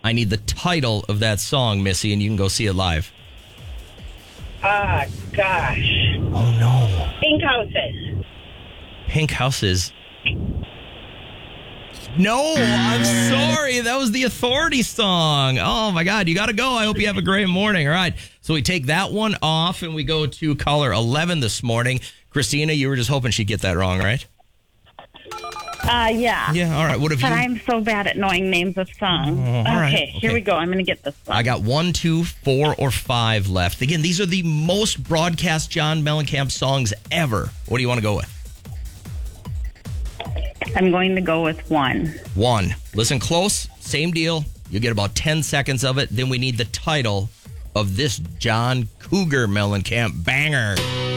I need the title of that song, Missy, and you can go see it live. Ah, gosh. Oh, no. Pink Houses. Pink Houses. No, I'm sorry. That was the Authority song. Oh, my God. You got to go. I hope you have a great morning. All right. So we take that one off and we go to caller 11 this morning. Christina, you were just hoping she'd get that wrong, right? Yeah. Yeah. All right. What have But you? I'm so bad at knowing names of songs. all right. Okay, here we go. I'm going to get this one. I got 1, 2, 4, or 5 left. Again, these are the most broadcast John Mellencamp songs ever. What do you want to go with? I'm going to go with 1. 1. Listen close. Same deal. You get about 10 seconds of it. Then we need the title of this John Cougar Mellencamp banger.